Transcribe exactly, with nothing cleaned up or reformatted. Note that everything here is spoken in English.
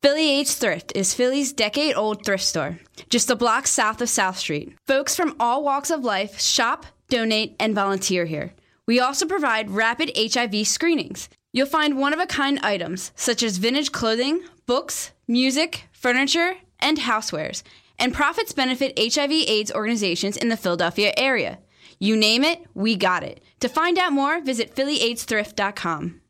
Philly AIDS Thrift is Philly's decade-old thrift store, just a block south of South Street. Folks from all walks of life shop, donate, and volunteer here. We also provide rapid H I V screenings. You'll find one-of-a-kind items, such as vintage clothing, books, music, furniture, and housewares, and profits benefit H I V AIDS organizations in the Philadelphia area. You name it, we got it. To find out more, visit Philly AIDS Thrift dot com.